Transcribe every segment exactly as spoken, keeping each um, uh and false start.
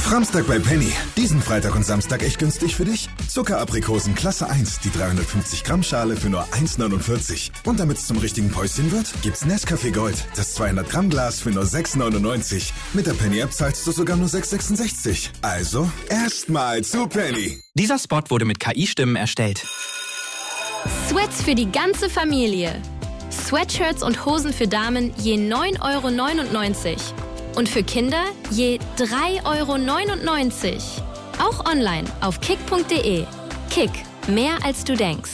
Framstag bei Penny. Diesen Freitag und Samstag echt günstig für dich. Zuckeraprikosen Klasse eins, die dreihundertfünfzig Gramm Schale für nur eins neunundvierzig. Und damit es zum richtigen Päuschen wird, gibt's Nescafé Gold, das zweihundert Gramm Glas für nur sechs neunundneunzig. Mit der Penny App zahlst du sogar nur sechs sechsundsechzig. Also erstmal zu Penny. Dieser Spot wurde mit K I-Stimmen erstellt. Sweats für die ganze Familie. Sweatshirts und Hosen für Damen je neun Euro neunundneunzig. Und für Kinder je drei Euro neunundneunzig. Auch online auf kick punkt de. Kick, mehr als du denkst.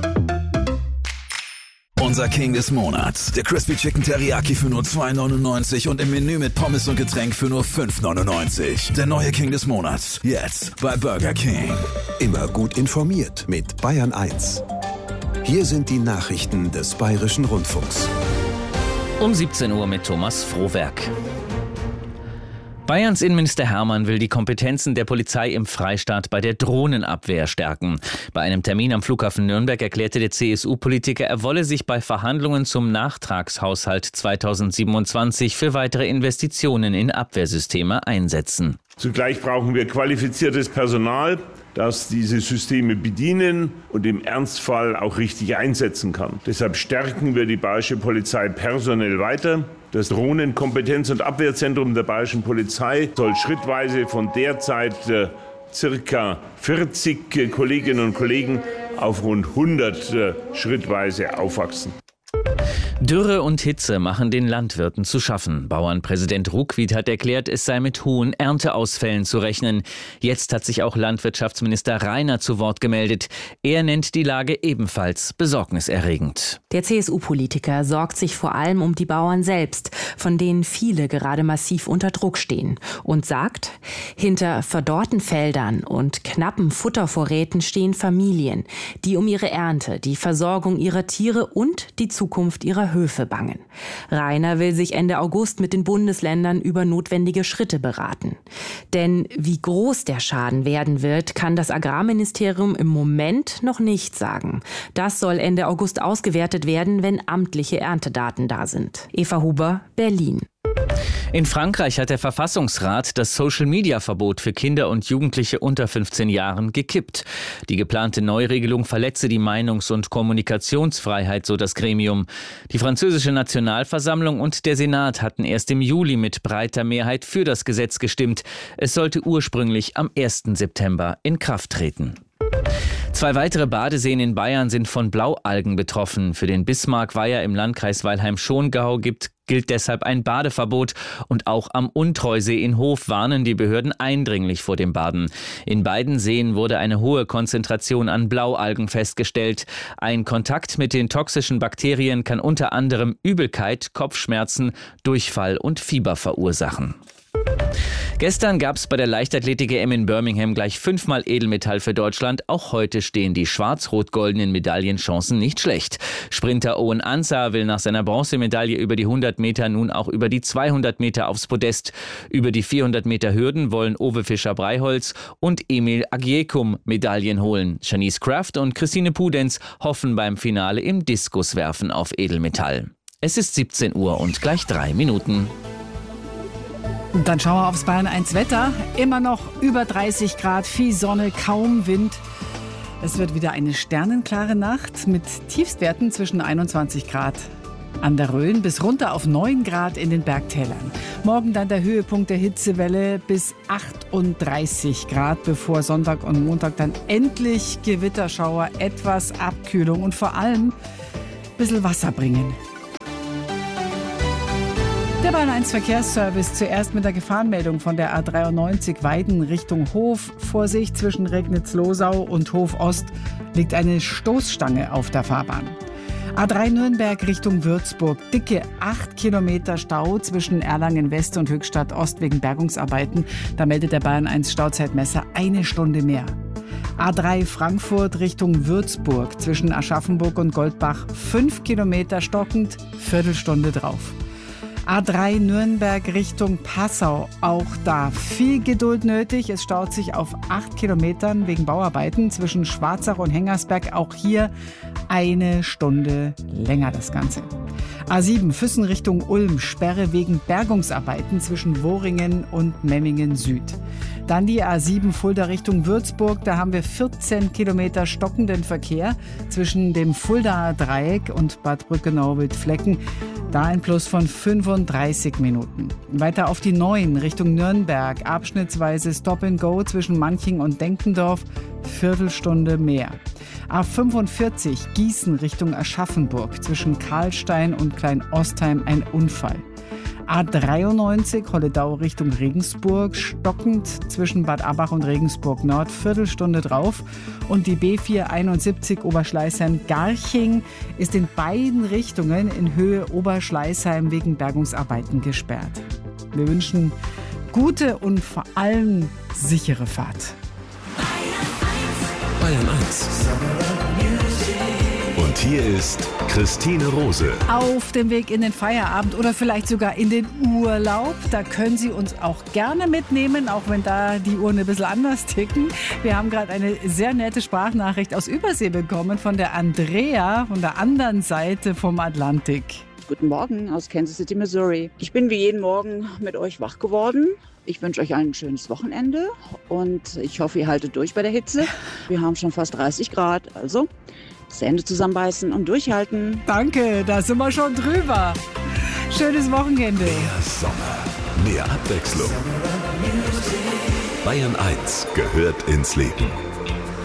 Unser King des Monats. Der Crispy Chicken Teriyaki für nur zwei neunundneunzig und im Menü mit Pommes und Getränk für nur fünf neunundneunzig. Der neue King des Monats. Jetzt bei Burger King. Immer gut informiert mit Bayern eins. Hier sind die Nachrichten des Bayerischen Rundfunks. Um siebzehn Uhr mit Thomas Frohwerk. Bayerns Innenminister Hermann will die Kompetenzen der Polizei im Freistaat bei der Drohnenabwehr stärken. Bei einem Termin am Flughafen Nürnberg erklärte der C S U-Politiker, er wolle sich bei Verhandlungen zum Nachtragshaushalt zweitausendsiebenundzwanzig für weitere Investitionen in Abwehrsysteme einsetzen. Zugleich brauchen wir qualifiziertes Personal, das diese Systeme bedienen und im Ernstfall auch richtig einsetzen kann. Deshalb stärken wir die Bayerische Polizei personell weiter. Das Drohnenkompetenz- und Abwehrzentrum der Bayerischen Polizei soll schrittweise von derzeit äh, circa vierzig äh, Kolleginnen und Kollegen auf rund hundert äh, schrittweise aufwachsen. Dürre und Hitze machen den Landwirten zu schaffen. Bauernpräsident Ruckwied hat erklärt, es sei mit hohen Ernteausfällen zu rechnen. Jetzt hat sich auch Landwirtschaftsminister Rainer zu Wort gemeldet. Er nennt die Lage ebenfalls besorgniserregend. Der C S U-Politiker sorgt sich vor allem um die Bauern selbst, von denen viele gerade massiv unter Druck stehen. Und sagt, hinter verdorrten Feldern und knappen Futtervorräten stehen Familien, die um ihre Ernte, die Versorgung ihrer Tiere und die Zukunft ihrer Höfe bangen. Rainer will sich Ende August mit den Bundesländern über notwendige Schritte beraten. Denn wie groß der Schaden werden wird, kann das Agrarministerium im Moment noch nicht sagen. Das soll Ende August ausgewertet werden, wenn amtliche Erntedaten da sind. Eva Huber, Berlin. In Frankreich hat der Verfassungsrat das Social-Media-Verbot für Kinder und Jugendliche unter fünfzehn Jahren gekippt. Die geplante Neuregelung verletze die Meinungs- und Kommunikationsfreiheit, so das Gremium. Die französische Nationalversammlung und der Senat hatten erst im Juli mit breiter Mehrheit für das Gesetz gestimmt. Es sollte ursprünglich am ersten September in Kraft treten. Zwei weitere Badeseen in Bayern sind von Blaualgen betroffen. Für den Bismarckweiher im Landkreis Weilheim-Schongau gibt gilt deshalb ein Badeverbot. Und auch am Untreusee in Hof warnen die Behörden eindringlich vor dem Baden. In beiden Seen wurde eine hohe Konzentration an Blaualgen festgestellt. Ein Kontakt mit den toxischen Bakterien kann unter anderem Übelkeit, Kopfschmerzen, Durchfall und Fieber verursachen. Gestern gab es bei der Leichtathletik-E M in Birmingham gleich fünfmal Edelmetall für Deutschland. Auch heute stehen die schwarz-rot-goldenen Medaillenchancen nicht schlecht. Sprinter Owen Ansah will nach seiner Bronzemedaille über die hundert Meter nun auch über die zweihundert Meter aufs Podest. Über die vierhundert Meter Hürden wollen Ove Fischer-Breiholz und Emil Agiekum Medaillen holen. Janice Kraft und Christine Pudenz hoffen beim Finale im Diskuswerfen auf Edelmetall. Es ist siebzehn Uhr und gleich drei Minuten. Und dann schauen wir aufs Bayern eins Wetter. Immer noch über dreißig Grad, viel Sonne, kaum Wind. Es wird wieder eine sternenklare Nacht mit Tiefstwerten zwischen einundzwanzig Grad an der Rhön bis runter auf neun Grad in den Bergtälern. Morgen dann der Höhepunkt der Hitzewelle bis achtunddreißig Grad, bevor Sonntag und Montag dann endlich Gewitterschauer, etwas Abkühlung und vor allem ein bisschen Wasser bringen. Der Bayern eins Verkehrsservice zuerst mit der Gefahrenmeldung von der A dreiundneunzig Weiden Richtung Hof. Vorsicht, zwischen Regnitz-Losau und Hof Ost liegt eine Stoßstange auf der Fahrbahn. A drei Nürnberg Richtung Würzburg. Dicke acht Kilometer Stau zwischen Erlangen West und Höchstadt Ost wegen Bergungsarbeiten. Da meldet der Bayern eins Stauzeitmesser eine Stunde mehr. A drei Frankfurt Richtung Würzburg zwischen Aschaffenburg und Goldbach. Fünf Kilometer stockend, Viertelstunde drauf. A drei Nürnberg Richtung Passau, auch da viel Geduld nötig. Es staut sich auf acht Kilometern wegen Bauarbeiten zwischen Schwarzach und Hengersberg. Auch hier eine Stunde länger das Ganze. A sieben Füssen Richtung Ulm, Sperre wegen Bergungsarbeiten zwischen Worringen und Memmingen Süd. Dann die A sieben Fulda Richtung Würzburg. Da haben wir vierzehn Kilometer stockenden Verkehr zwischen dem Fuldaer Dreieck und Bad Brückenau-Wildflecken. Da ein Plus von fünfunddreißig Minuten. Weiter auf die neun Richtung Nürnberg. Abschnittsweise Stop and Go zwischen Manching und Denkendorf. Viertelstunde mehr. A fünfundvierzig Gießen Richtung Aschaffenburg. Zwischen Karlstein und Klein-Ostheim ein Unfall. A dreiundneunzig Holledau Richtung Regensburg, stockend zwischen Bad Abbach und Regensburg Nord, Viertelstunde drauf. Und die B vierhunderteinundsiebzig Oberschleißheim-Garching ist in beiden Richtungen in Höhe Oberschleißheim wegen Bergungsarbeiten gesperrt. Wir wünschen gute und vor allem sichere Fahrt. Bayern eins. Und hier ist Christine Rose. Auf dem Weg in den Feierabend oder vielleicht sogar in den Urlaub. Da können Sie uns auch gerne mitnehmen, auch wenn da die Uhren ein bisschen anders ticken. Wir haben gerade eine sehr nette Sprachnachricht aus Übersee bekommen von der Andrea von der anderen Seite vom Atlantik. Guten Morgen aus Kansas City, Missouri. Ich bin wie jeden Morgen mit euch wach geworden. Ich wünsche euch ein schönes Wochenende und ich hoffe, ihr haltet durch bei der Hitze. Wir haben schon fast dreißig Grad, also Zähne zusammenbeißen und durchhalten. Danke, da sind wir schon drüber. Schönes Wochenende. Mehr Sommer, mehr Abwechslung. Bayern eins gehört ins Leben.